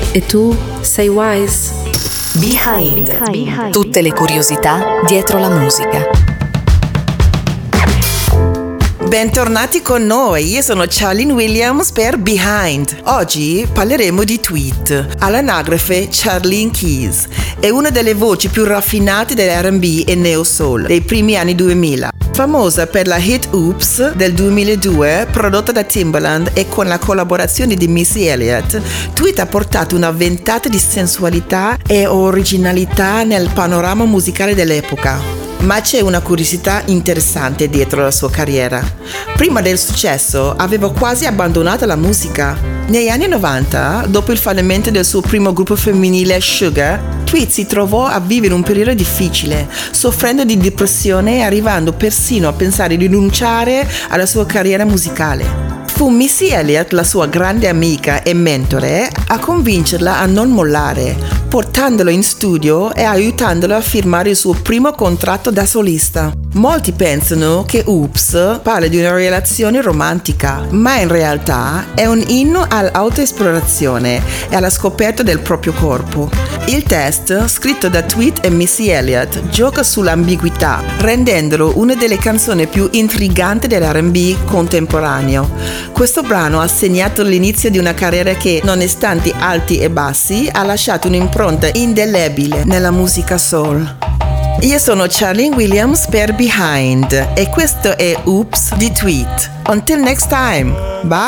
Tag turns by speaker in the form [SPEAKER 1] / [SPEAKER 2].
[SPEAKER 1] E tu sei Wise?
[SPEAKER 2] Behind. Tutte le curiosità dietro la musica.
[SPEAKER 3] Bentornati con noi, io sono Charlene Williams per Behind. Oggi parleremo di tweet, all'anagrafe Charlene Keys. È una delle voci più raffinate dell'R&B e neo soul dei primi anni 2000. Famosa per la hit Oops del 2002, prodotta da Timbaland e con la collaborazione di Missy Elliott, Tweet ha portato una ventata di sensualità e originalità nel panorama musicale dell'epoca. Ma c'è una curiosità interessante dietro la sua carriera. Prima del successo aveva quasi abbandonato la musica. Negli anni 90, dopo il fallimento del suo primo gruppo femminile Sugar, Tweet si trovò a vivere un periodo difficile, soffrendo di depressione e arrivando persino a pensare di rinunciare alla sua carriera musicale. Fu Missy Elliott, la sua grande amica e mentore, a convincerla a non mollare, portandolo in studio e aiutandolo a firmare il suo primo contratto da solista. Molti pensano che Oops parli di una relazione romantica, ma in realtà è un inno all'autoesplorazione e alla scoperta del proprio corpo. Il testo, scritto da Tweet e Missy Elliott, gioca sull'ambiguità, rendendolo una delle canzoni più intriganti dell'R&B contemporaneo. Questo brano ha segnato l'inizio di una carriera che, nonostante alti e bassi, ha lasciato un'impronta indelebile nella musica soul. Io sono Charlene Williams per Behind e questo è Oops di Tweet. Until next time, bye!